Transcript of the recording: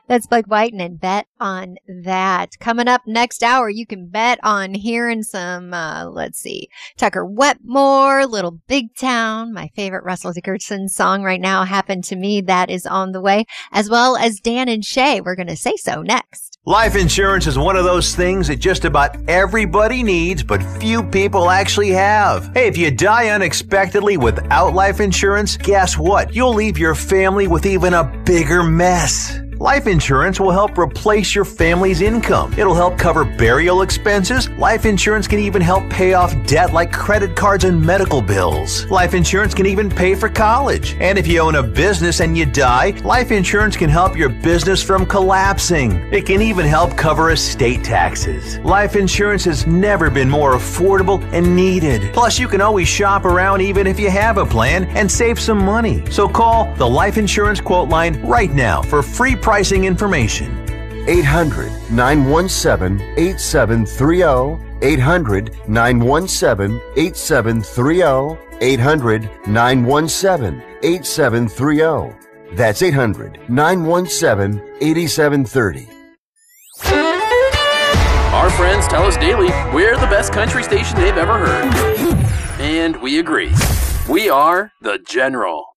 That's Bud Whiten and Bet on That. Coming up next hour, you can bet on hearing some, Tucker Wetmore, Little Big Town, my favorite Russell Dickerson song right now, Happened to Me. That is on the way, as well as Dan and Shay. We're going to say so next. Life insurance is one of those things that just about everybody needs, but few people actually have. Hey, if you die unexpectedly without life insurance, guess what? You'll leave your family with even a bigger mess. Life insurance will help replace your family's income. It'll help cover burial expenses. Life insurance can even help pay off debt like credit cards and medical bills. Life insurance can even pay for college. And if you own a business and you die, life insurance can help your business from collapsing. It can even help cover estate taxes. Life insurance has never been more affordable and needed. Plus, you can always shop around even if you have a plan and save some money. So call the Life Insurance Quote Line right now for free pricing information. 800-917-8730. 800-917-8730. 800-917-8730. That's 800-917-8730. Our friends tell us daily we're the best country station they've ever heard. And we agree. We are The General.